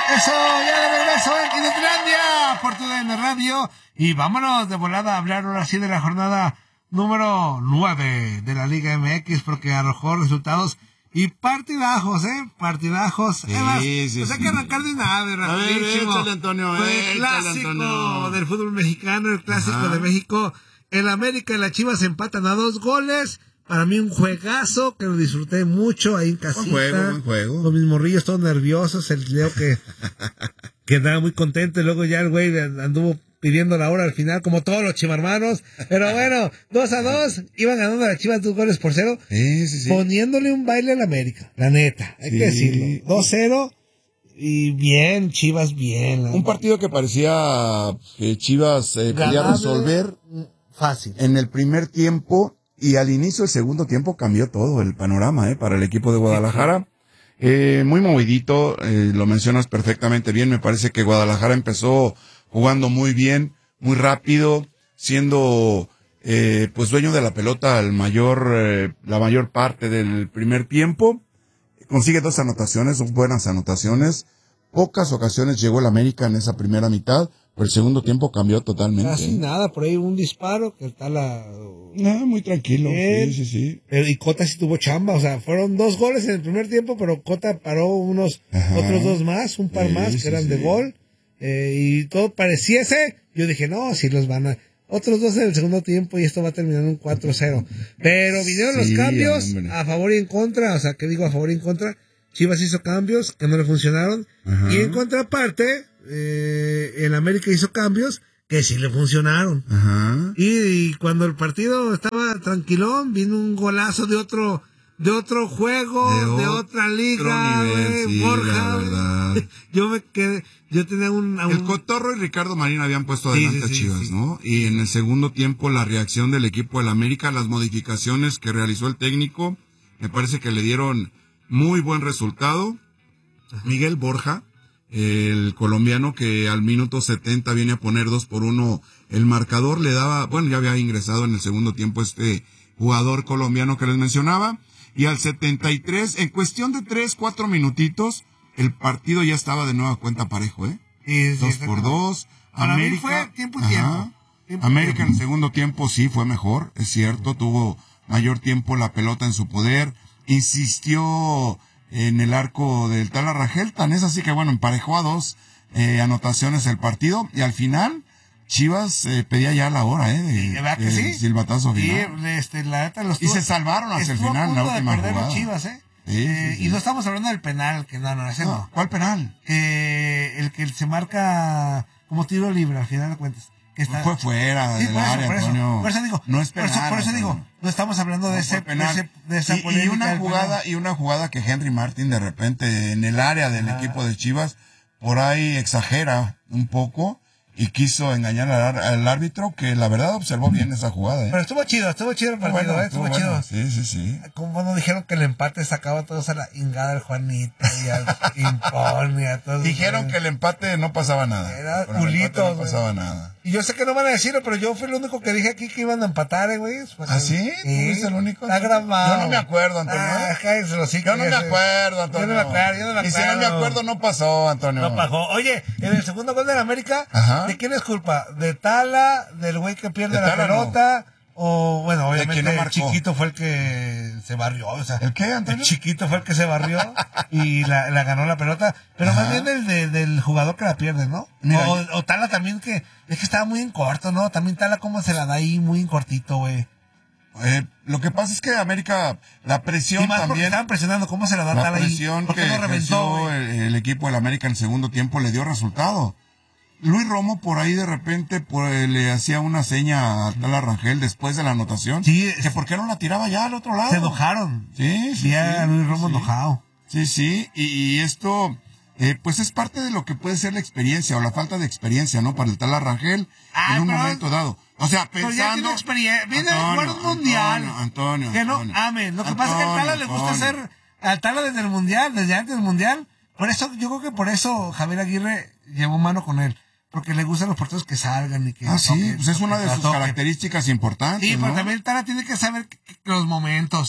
Eso, ya de regreso en Kinetlandia por TUDN Radio. Y vámonos de volada a hablar ahora sí de la jornada número 9 de la Liga MX, porque arrojó resultados y partidajos, partidajos. Sí, además, sí, pues hay que arrancar de nada, rapidísimo. Échale, Antonio, Fue el clásico Antonio del fútbol mexicano, el clásico de México. El América y la Chivas empatan a 2 goles. Para mí un juegazo que lo disfruté mucho ahí en casita. Buen juego. Con mis morrillos todos nerviosos, el Leo que andaba muy contento y luego ya el güey anduvo pidiendo la hora al final, como todos los chivarmanos. Pero bueno, 2-2, iban ganando a las Chivas 2-0. Sí. Poniéndole un baile al América, la neta, hay que decirlo. 2-0 y bien, Chivas bien. Un partido que parecía que Chivas podía resolver fácil. En el primer tiempo. Y al inicio del segundo tiempo cambió todo el panorama para el equipo de Guadalajara. Muy movidito, lo mencionas perfectamente bien. Me parece que Guadalajara empezó jugando muy bien, muy rápido, siendo pues dueño de la pelota la mayor parte del primer tiempo. Consigue 2 anotaciones, son buenas anotaciones. Pocas ocasiones llegó el América en esa primera mitad. Pero el segundo tiempo cambió totalmente. Casi nada, por ahí un disparo que está muy tranquilo. Sí. Pero y Cota sí tuvo chamba, o sea, fueron 2 goles en el primer tiempo, pero Cota paró otros 2 más, un par más que eran de gol, y todo pareciese, yo dije, no, si los van a... Otros 2 en el segundo tiempo y esto va a terminar en un 4-0. Pero vinieron los cambios a favor y en contra, o sea, ¿qué digo a favor y en contra? Chivas hizo cambios que no le funcionaron, y en contraparte... el América hizo cambios que sí le funcionaron. Y cuando el partido estaba tranquilón, vino un golazo de otro juego, de otra liga, nivel, Borja. la verdad. Yo tenía El Cotorro y Ricardo Marín habían puesto adelante a Chivas, ¿no? Y en el segundo tiempo la reacción del equipo del América, las modificaciones que realizó el técnico, me parece que le dieron muy buen resultado. Miguel Borja, el colombiano que al minuto 70 viene a poner 2-1 el marcador, le daba, ya había ingresado en el segundo tiempo este jugador colombiano que les mencionaba, y al 73, en cuestión de 3-4 minutitos, el partido ya estaba de nueva cuenta parejo, 2-2, Para América, mí fue tiempo y tiempo. América en el segundo tiempo sí fue mejor, es cierto, tuvo mayor tiempo la pelota en su poder, insistió en el arco del Tala Rangel, tan es así que emparejó a 2 anotaciones el partido, y al final Chivas pedía ya la hora ¿verdad que sí? Silbatazo final. La neta los y se salvaron hacia el final, la última de perder jugada. Los Chivas, Sí. Y no estamos hablando del penal, que ese no. ¿Cuál penal? El que se marca como tiro libre al final de cuentas. Fue fuera del área, Antonio. Por eso digo, no es penal. Por eso digo, no estamos hablando de ese penal. De esa polémica y una jugada que Henry Martin de repente en el área del equipo de Chivas por ahí exagera un poco y quiso engañar al árbitro, que la verdad observó bien esa jugada. Pero estuvo chido el partido, estuvo chido. Sí. Como cuando dijeron que el empate sacaba todos a la ingada al Juanito y al Impón y a todos. Dijeron que el empate no pasaba nada. Era culitos, no pasaba nada. Y yo sé que no van a decirlo, pero yo fui el único que dije aquí que iban a empatar, güey. ¿Ah, sí? ¿Tú fuiste el único? Está grabado. Yo no me acuerdo, Antonio. Yo no me acuerdo, Antonio. Yo no me acuerdo. Y si no me acuerdo, no pasó, Antonio. No pasó. Oye, en el segundo gol de la América, ¿de quién es culpa? ¿De Tala? ¿Del güey que pierde la pelota? No. O, obviamente no el chiquito fue el que se barrió, o sea. ¿El qué, Antonio? El chiquito fue el que se barrió y la ganó la pelota. Pero más bien del jugador que la pierde, ¿no? O Tala también, que es que estaba muy en corto, ¿no? También Tala como se la da ahí muy en cortito, güey. Lo que pasa es que América, la presión más también. Estaban presionando, ¿cómo se la da Tala ahí? La presión que ejerció el equipo del América en el segundo tiempo le dio resultado. Luis Romo por ahí de repente le hacía una seña a Tala Rangel después de la anotación. Sí. Que por qué no la tiraba ya al otro lado. Se enojaron. Sí. A Luis Romo enojado. Sí. Y esto, pues es parte de lo que puede ser la experiencia o la falta de experiencia, ¿no? Para el Tala Rangel en un momento dado. O sea, pensando. Viene a jugar un mundial. Antonio. Que no amen. Lo que pasa es que al Tala le gusta hacer. Al Tala desde el mundial, desde antes del mundial. Por eso, yo creo que por eso Javier Aguirre llevó mano con él. Porque le gustan los porteros que salgan y que... sí, pues es una de sus características importantes, Sí, pero ¿no? también el Tala tiene que saber los momentos.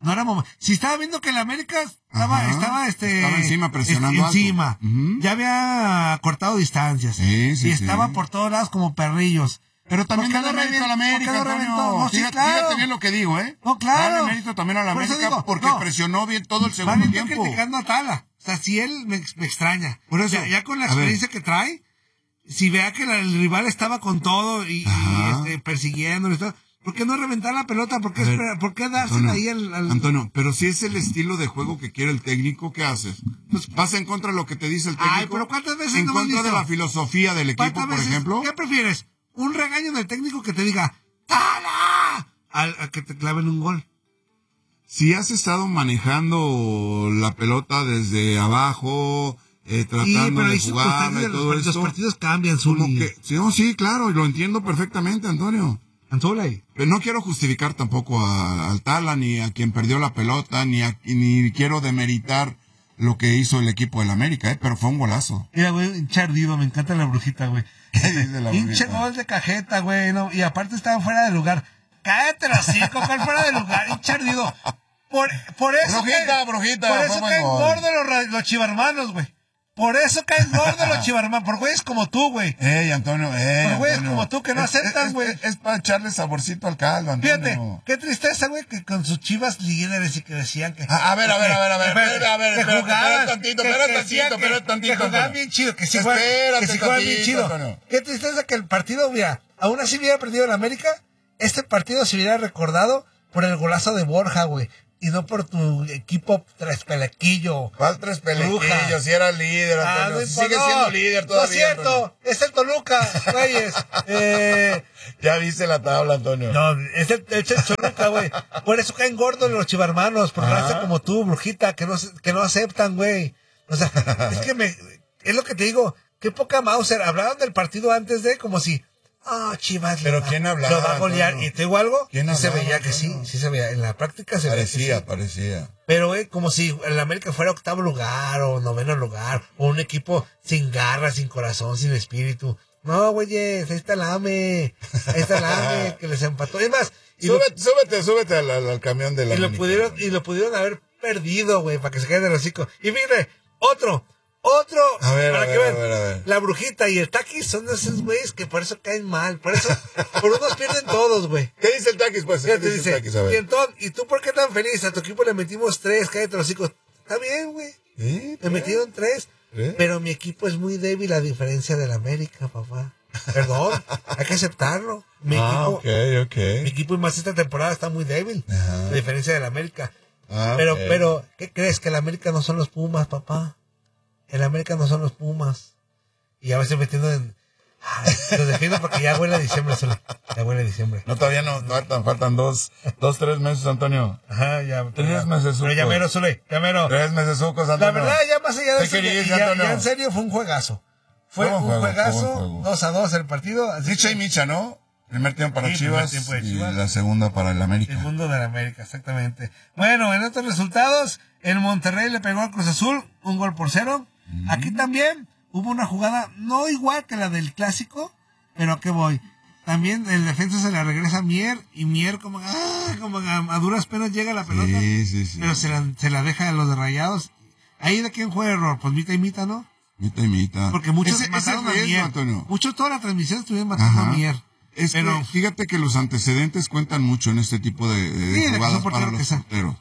no era momento. Si estaba viendo que el América estaba encima, presionando encima. Ya había cortado distancias. Sí, y estaba por todos lados como perrillos. Pero también dale mérito a la América, no, sí, claro. Fíjate bien lo que digo, ¿eh? No, claro. Dale mérito también a la América porque presionó bien todo el segundo tiempo. Criticando a Tala. O sea, si él me extraña. Por eso, ya con la experiencia que trae, si vea que el rival estaba con todo y persiguiéndolo y todo, ¿por qué no reventar la pelota? ¿Por qué dársela ahí al...? Antonio, pero si es el estilo de juego que quiere el técnico, ¿qué haces? Pues vas en contra de lo que te dice el técnico. Ay, pero ¿cuántas veces en contra de la filosofía del equipo, por ejemplo. ¿Qué prefieres? ¿Un regaño del técnico que te diga ¡Tala! A que te claven un gol? Si has estado manejando la pelota desde abajo, tratando de jugarla y todo eso. Los partidos cambian, Sí, claro, y lo entiendo perfectamente, Antonio. Anzolay. Pero no quiero justificar tampoco al Tala, ni a quien perdió la pelota, ni quiero demeritar lo que hizo el equipo del América, pero fue un golazo. Mira, güey, hincha ardido, me encanta la brujita, güey. Hincha gol de cajeta, güey, no, y aparte estaba fuera de lugar. Cállate los cinco, ¿cuál fuera de lugar? Hincha ardido. Por eso brujita, por eso caen gordos los chivarmanos, güey. Por eso caen gordos los chivarmanos, por güeyes como tú, güey. Antonio, por güeyes como tú que no aceptan, güey. Es para echarle saborcito al caldo, Antonio. Fíjate, qué tristeza, güey, que con sus chivas líderes y que decían que... A ver, espera tantito. Que jugaban bien chido, que sí jugaban bien chido. Antonio. Qué tristeza que el partido, mira, aún así hubiera perdido el América, este partido se hubiera recordado por el golazo de Borja, güey. Y no por tu equipo tres pelequillo. ¿Cuál tres pelequillos? Si era líder, Antonio. No, sigue siendo líder todavía. No es cierto, Antonio. Es el Toluca, güeyes. Ya viste la tabla, Antonio. No, es el Toluca, güey. Por eso caen gordos los chivarmanos, por raza como tú, brujita, que no aceptan, güey. O sea, es lo que te digo, qué poca Mauser. Hablaban del partido antes de como si... Chivas. Pero ¿quién hablaba? Lo va a golear. Antonio? ¿Y te digo algo? ¿Quién hablaba? Se veía que sí se veía. En la práctica se veía. Parecía. Pero, como si el América fuera octavo lugar o noveno lugar. O un equipo sin garra, sin corazón, sin espíritu. No, güeyes, ahí está el AME. Que les empató. Es más. Súbete al camión de la y lo pudieron haber perdido, güey, para que se quede de hocico. Y mire, otro, a ver. La brujita y el Taquis son de esos güeyes que por eso caen mal. Por unos pierden todos, güey. ¿Qué dice el Taquis, pues? ¿Qué dice el Taquis? ¿Y tú por qué tan feliz? A tu equipo le metimos 3, cállate los hijos. Está bien, güey. Le metieron 3. Pero mi equipo es muy débil a diferencia del América, papá. Perdón, hay que aceptarlo. Mi equipo y más esta temporada está muy débil. A diferencia del América. Pero, ¿qué crees? Que el América no son los Pumas, papá. El América no son los Pumas. Y ya me estoy metiendo en... Los defiendo porque ya huele a diciembre, Zule. Ya huele a diciembre. No, todavía no faltan 3 meses, Antonio. Ajá, ya. 3 meses. Pero ya mero, Zule, ya mero. 3 meses, Antonio. La verdad, ya más allá de eso, ya en serio, fue un juegazo. Fue un juegazo, 2-2 el partido. Micha y Micha, ¿no? Primer tiempo para Chivas y la segunda para el América. El mundo del América, exactamente. Bueno, en otros resultados, el Monterrey le pegó al Cruz Azul 1-0. Aquí también hubo una jugada no igual que la del clásico, pero ¿a qué voy? También el defensa se la regresa a Mier, y Mier como a duras penas llega a la pelota. Sí. Pero se la deja a los de Rayados. Ahí de quién fue el error, pues mitad y mitad, ¿no? Mitad y mitad. Porque muchos mataron a Mier. Antonio. Muchos toda la transmisión estuvieron matando a Mier. Pero fíjate que los antecedentes cuentan mucho en este tipo de jugadas para los porteros.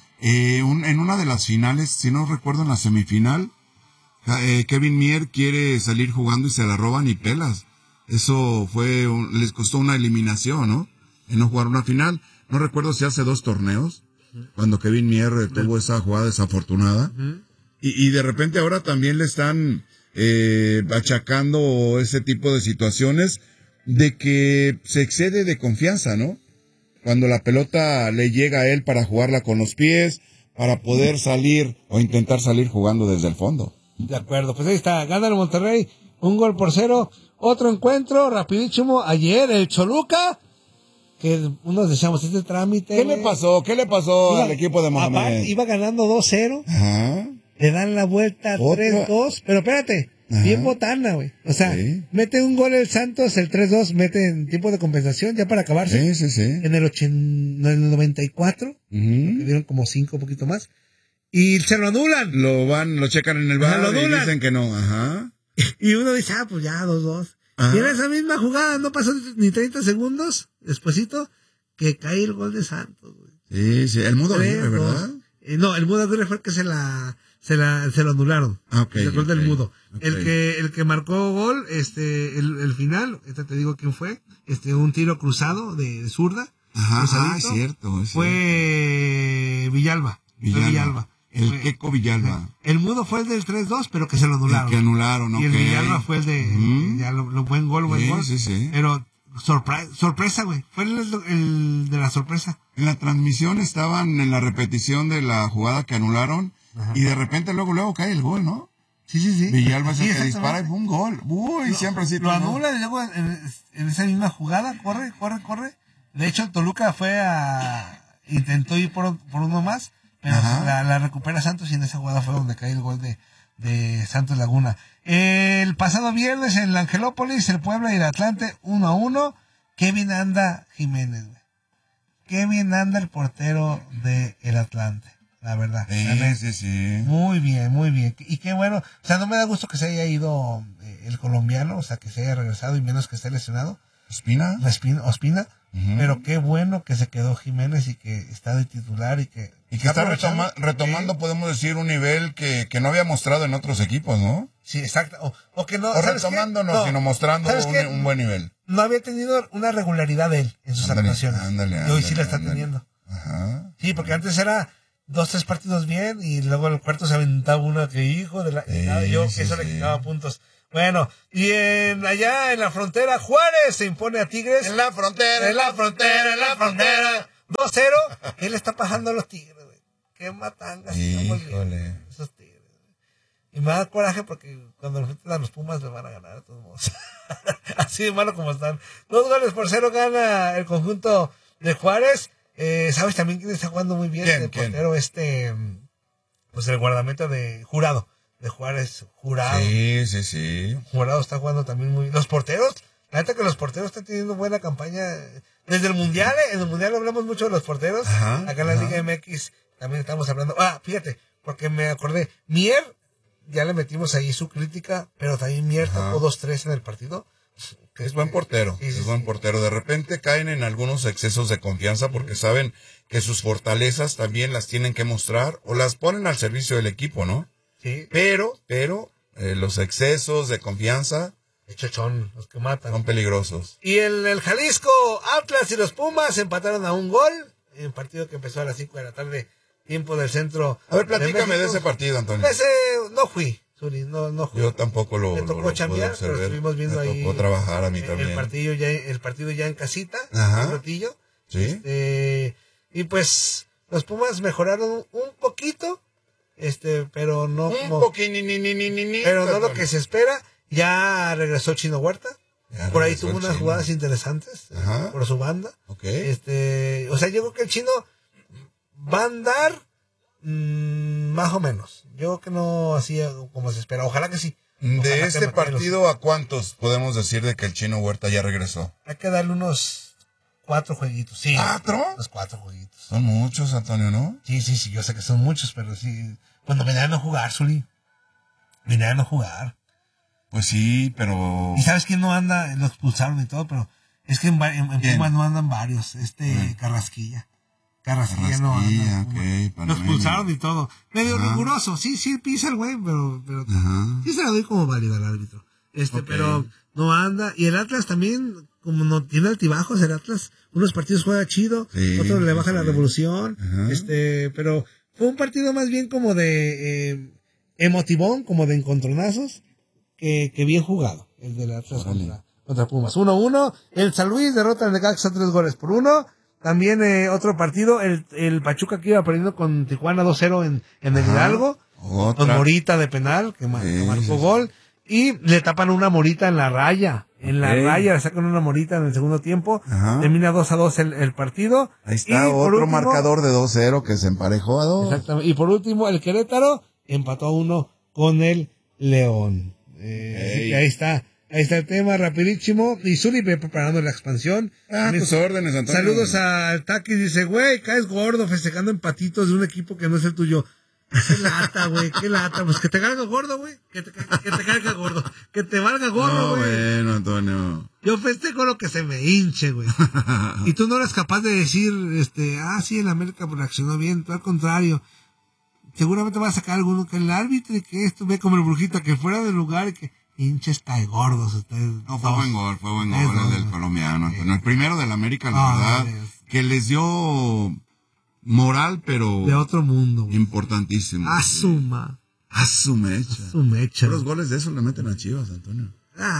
En una de las finales, si no recuerdo, en la semifinal, Kevin Mier quiere salir jugando y se la roban y pelas. Eso les costó una eliminación, ¿no? En no jugar una final. No recuerdo si hace 2 torneos, cuando Kevin Mier tuvo esa jugada desafortunada. Y de repente ahora también le están achacando ese tipo de situaciones de que se excede de confianza, ¿no? Cuando la pelota le llega a él para jugarla con los pies, para poder salir o intentar salir jugando desde el fondo. De acuerdo, pues ahí está, gana el Monterrey, 1-0. Otro encuentro, rapidísimo, ayer el Choluca, que unos decíamos, este trámite. ¿Qué le pasó al equipo de Mohamed? Iba ganando 2-0. Ajá. Le dan la vuelta 3-2, pero espérate, Bien botana, güey. O sea, mete un gol el Santos, el 3-2, mete en tiempo de compensación, ya para acabarse. En el 94, que dieron como 5, un poquito más. Y se lo anulan. Lo checan en el bar y dicen que no. Ajá. Y uno dice, pues ya, 2-2. Y en esa misma jugada no pasó ni 30 segundos, despuesito, que cae el gol de Santos, güey. Sí, el Mudo Aguirre, ¿verdad? No, el Mudo Aguirre fue el que se lo anularon. El gol del Mudo. Okay. El que marcó gol, el final, te digo quién fue, un tiro cruzado de zurda. Ajá, es cierto. Fue Villalba. El Queco Villalba. El Mudo fue el del 3-2, pero que se lo anularon. El que anularon, Y el Villalba fue el de, ya lo buen gol. Sí. Pero, sorpresa, güey. Fue el de la sorpresa. En la transmisión estaban en la repetición de la jugada que anularon. Ajá. Y de repente luego cae el gol, ¿no? Sí. Villalba es el que dispara y fue un gol. Uy, siempre así. Lo anula y luego en esa misma jugada, corre. De hecho, Toluca intentó ir por uno más, pero la recupera Santos y en esa jugada fue donde cae el gol de Santos Laguna. El pasado viernes en la Angelópolis, el Puebla y el Atlante 1-1. Qué bien anda Jiménez, güey. Qué bien anda el portero del Atlante. La verdad. Sí. Muy bien. Y qué bueno. O sea, no me da gusto que se haya ido el colombiano, o sea, que se haya regresado y menos que esté lesionado. Ospina. Pero qué bueno que se quedó Jiménez y que está de titular y que está retomando, podemos decir, un nivel que no había mostrado en otros equipos, ¿no? Sí, exacto. O que no. O retomando, sino mostrando un buen nivel. No había tenido una regularidad él en sus actuaciones. Y hoy sí la está teniendo. Ajá. Sí, porque antes era 2-3 partidos bien y luego el cuarto se aventaba uno que hijo de la... eso le quitaba puntos. Bueno, y allá en la frontera, Juárez se impone a Tigres. En la frontera. 2-0. Él está pasando a los Tigres, güey. Qué matangas. Híjole. Esos Tigres. Y me da coraje porque cuando enfrentan a los Pumas le van a ganar de todos modos. Así de malo como están. 2-0 gana el conjunto de Juárez. ¿Sabes también quién está jugando muy bien? El portero pues el guardameta de Jurado. De Juárez, Jurado. Sí. Jurado está jugando también muy bien. Los porteros, la neta que los porteros están teniendo buena campaña. Desde el Mundial, en el Mundial hablamos mucho de los porteros. Acá en la Liga MX también estamos hablando. Fíjate, porque me acordé. Mier, ya le metimos ahí su crítica, pero también Mier tapó 2-3 en el partido. Es buen portero, buen portero. De repente caen en algunos excesos de confianza porque saben que sus fortalezas también las tienen que mostrar o las ponen al servicio del equipo, ¿no? Sí. Pero los excesos de confianza son los que matan. Son peligrosos. Y en el Jalisco, Atlas y los Pumas empataron a un gol en un partido que empezó a las 5 de la tarde, tiempo del centro. A ver, platícame de ese partido, Antonio. No fui. No jugué. Yo tampoco me tocó chambear, pero estuvimos viendo ahí. Me tocó trabajar a mí también. El partido ya en casita, un ratillo. Sí. Y pues los Pumas mejoraron un poquito, pero no pero no lo que se espera. Ya regresó Chino Huerta. Por ahí tuvo unas jugadas interesantes por su banda. Okay. O sea, yo creo que el Chino va a andar más o menos. Yo creo que no así como se espera. Ojalá que sí. De este partido, ¿a cuántos podemos decir de que el Chino Huerta ya regresó? Hay que darle unos 4 jueguitos. Sí. ¿4? Unos 4 jueguitos. Son muchos, Antonio, ¿no? Sí, yo sé que son muchos, pero sí. Cuando venían a jugar, Zuli. Venían a jugar. Pues sí, pero... ¿Y sabes quién no anda? Lo expulsaron y todo, pero es que en Pumas no andan varios. Carrasquilla. Carrasquilla no anda. Okay, lo expulsaron y todo. Medio riguroso. Sí, pisa el güey, pero sí se la doy como válida al árbitro. Pero no anda. Y el Atlas también, como no tiene altibajos, el Atlas, unos partidos juega chido, otros le baja la revolución. Pero fue un partido más bien como de emotivón, como de encontronazos, que bien jugado, el del Atlas contra Pumas. 1-1, el San Luis derrota al Necaxa 3-1. También otro partido, el Pachuca que iba perdiendo con Tijuana 2-0 en el Hidalgo, con Morita de penal, que marcó gol, y le tapan una Morita en la raya. En la raya le sacan una Morita en el segundo tiempo, termina 2-2 el partido. Ahí está otro marcador de 2-0 que se emparejó a 2. Exactamente. Y por último, el Querétaro empató a 1 con el León. Así que ahí está el tema, rapidísimo. Y Zuli preparando la expansión. Tus órdenes, Antonio. Saludos al Taki, dice, güey, caes gordo festejando empatitos de un equipo que no es el tuyo. Qué lata, güey, qué lata. Pues que te carga gordo, güey. Que te carga gordo. Que te valga gordo, güey. Bueno, Antonio. Yo festejo lo que se me hinche, güey. Y tú no eres capaz de decir, sí, el América reaccionó bien. Tú al contrario. Seguramente vas a sacar alguno que el árbitro y que esto ve como el brujito que fuera del lugar y que hinches cae gordos. No, fue buen gol el del colombiano, Antonio. El primero del América, la verdad, que les dio moral, pero de otro mundo, güey. Importantísimo. A su mecha. Los goles de esos le meten a Chivas, Antonio.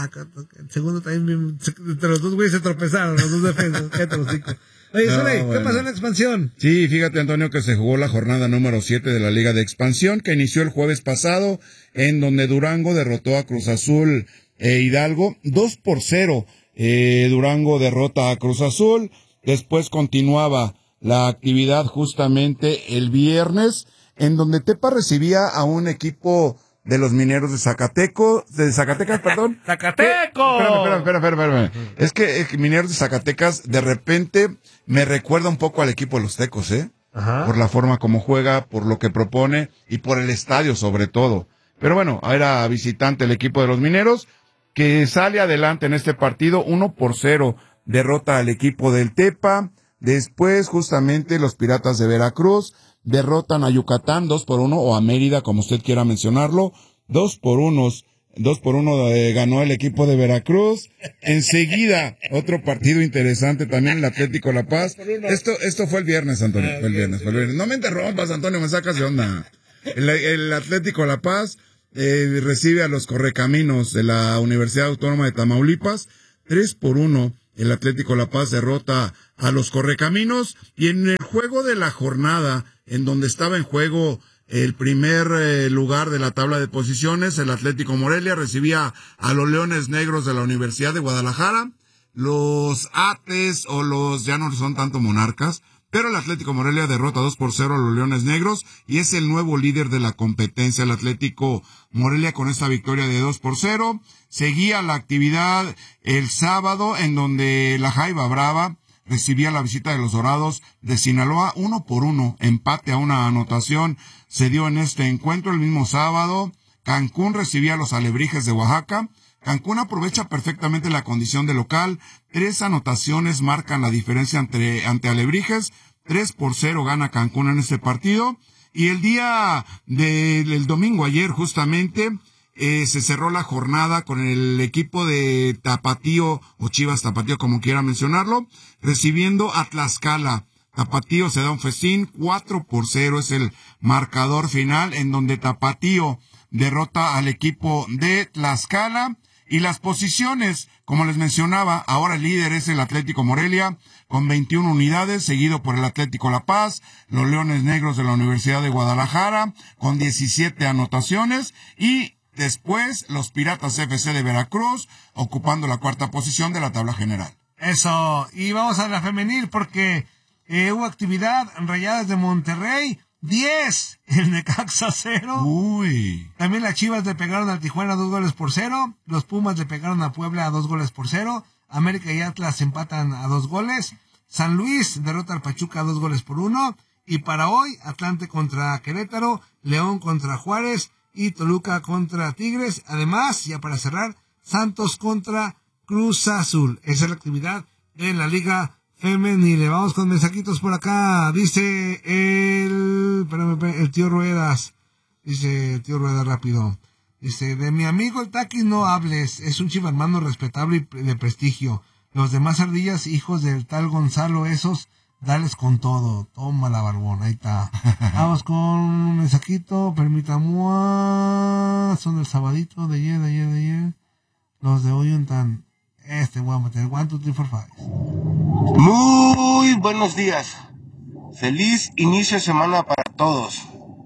El segundo también, entre los dos güeyes se tropezaron, los dos defensas. Oye, ¿qué pasó en la expansión? Sí, fíjate, Antonio, que se jugó la jornada número 7 de la Liga de Expansión, que inició el jueves pasado, en donde Durango derrotó a Cruz Azul Hidalgo 2-0. Durango derrota a Cruz Azul. Después continuaba la actividad justamente el viernes, en donde Tepa recibía a un equipo de los Mineros de Zacatecas, perdón. ¡Zacateco! Espérame. Es que Mineros de Zacatecas de repente me recuerda un poco al equipo de los Tecos, Ajá. Por la forma como juega, por lo que propone y por el estadio sobre todo. Pero bueno, era visitante el equipo de los Mineros, que sale adelante en este partido 1-0, derrota al equipo del Tepa. Después, justamente, los Piratas de Veracruz derrotan a Yucatán 2-1, o a Mérida, como usted quiera mencionarlo, 2-1 ganó el equipo de Veracruz. Enseguida, otro partido interesante también, el Atlético La Paz. Esto fue el viernes, Antonio, fue el viernes. No me interrumpas, Antonio, me sacas de onda. El Atlético La Paz recibe a los Correcaminos de la Universidad Autónoma de Tamaulipas, 3-1. El Atlético La Paz derrota a los Correcaminos, y en el juego de la jornada, en donde estaba en juego el primer lugar de la tabla de posiciones, el Atlético Morelia recibía a los Leones Negros de la Universidad de Guadalajara. Los Ates, o los, ya no son tanto Monarcas, pero el Atlético Morelia derrota 2-0 a los Leones Negros y es el nuevo líder de la competencia. El Atlético Morelia con esta victoria de 2-0. Seguía la actividad el sábado, en donde la Jaiba Brava recibía la visita de los Dorados de Sinaloa, 1-1, empate a una anotación se dio en este encuentro. El mismo sábado, Cancún recibía a los Alebrijes de Oaxaca. Cancún aprovecha perfectamente la condición de local. 3 anotaciones marcan la diferencia ante Alebrijes. 3-0 gana Cancún en este partido. Y el día del domingo, ayer justamente, se cerró la jornada con el equipo de Tapatío, o Chivas Tapatío, como quiera mencionarlo, recibiendo a Tlaxcala. Tapatío se da un festín, 4-0 es el marcador final, en donde Tapatío derrota al equipo de Tlaxcala. Y las posiciones, como les mencionaba, ahora el líder es el Atlético Morelia, con 21 unidades, seguido por el Atlético La Paz, los Leones Negros de la Universidad de Guadalajara, con 17 anotaciones, y después los Piratas FC de Veracruz, ocupando la 4ª posición de la tabla general. Eso, y vamos a la femenil, porque hubo actividad en Rayadas de Monterrey, 10, el Necaxa 0. Uy. También las Chivas le pegaron al Tijuana 2-0, los Pumas le pegaron a Puebla 2-0, América y Atlas empatan a 2 goles, San Luis derrota al Pachuca 2-1, y para hoy, Atlante contra Querétaro, León contra Juárez y Toluca contra Tigres. Además, ya para cerrar, Santos contra Cruz Azul. Esa es la actividad de la Liga Femenil. Vamos con mensajitos por acá. Dice el tío Ruedas. Dice el tío Ruedas rápido. Dice, de mi amigo el Taqui no hables. Es un chivermano respetable y de prestigio. Los demás ardillas, hijos del tal Gonzalo, esos, dales con todo. Toma la barbón. Ahí está. Vamos con un mensajito. Permítame. Son del sabadito de ayer. Los de hoy están. Voy a meter 1, 2, 3, 4, 5. Muy buenos días. Feliz inicio de semana para todos.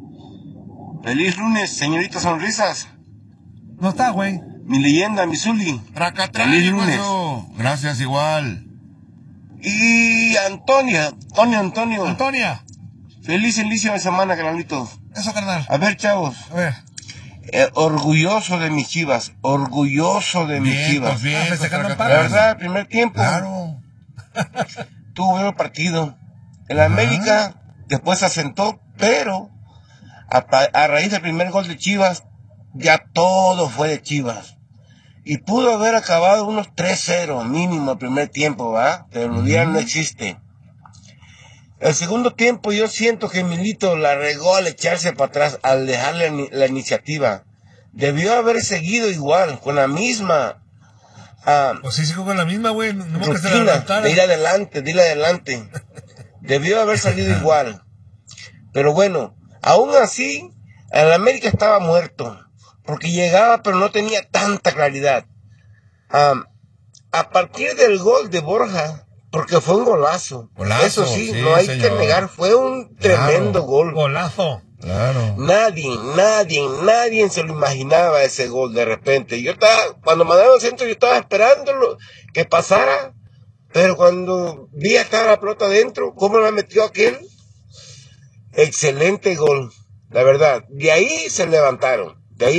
Feliz lunes, señorita Sonrisas. No está, güey. Mi leyenda, mi Zuli. Feliz lunes. Gracias, igual. Y Antonia. Antonia. Feliz inicio de semana, carnalito. Eso, carnal. A ver, chavos. A ver. orgulloso de mis Chivas, orgulloso de mis Chivas. La verdad, el primer tiempo, claro, tuvo el partido. El América después se asentó, pero a raíz del primer gol de Chivas, ya todo fue de Chivas. Y pudo haber acabado unos 3-0 mínimo el primer tiempo, ¿va? Pero el día no existe. El segundo tiempo yo siento que Milito la regó al echarse para atrás, al dejarle la iniciativa. Debió haber seguido igual, con la misma... pues sí, sigo con la misma, güey. No me rutina, de ir adelante. Debió haber salido igual. Pero bueno, aún así, el América estaba muerto. Porque llegaba, pero no tenía tanta claridad. A partir del gol de Borja, porque fue un golazo. Eso sí, no hay que negar, fue un tremendo gol. Golazo. Claro. Nadie se lo imaginaba ese gol de repente. Cuando mandaron el centro, yo estaba esperando que pasara, pero cuando vi estar la pelota adentro, cómo la metió aquel, excelente gol, la verdad. De ahí se levantaron.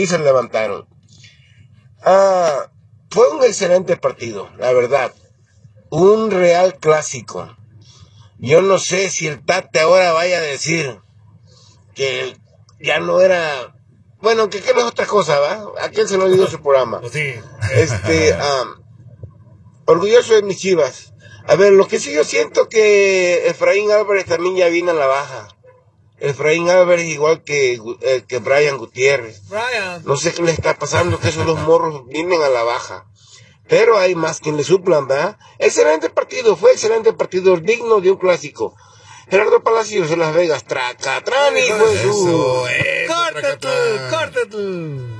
Fue un excelente partido, la verdad. Un real clásico. Yo no sé si el Tate ahora vaya a decir que ya no era... Bueno, que no es otra cosa, ¿va? ¿A quién se lo digo su programa? Sí. Orgulloso de mis Chivas. A ver, lo que sí yo siento que Efraín Álvarez también ya viene a la baja. Efraín Álvarez igual que Brian Gutiérrez. No sé qué le está pasando, que esos dos morros vienen a la baja. Pero hay más quien le suplan, ¿verdad? Excelente partido, fue excelente partido, digno de un clásico. Gerardo Palacios de Las Vegas, Tracatrán, hijo de su... ¡Córtate!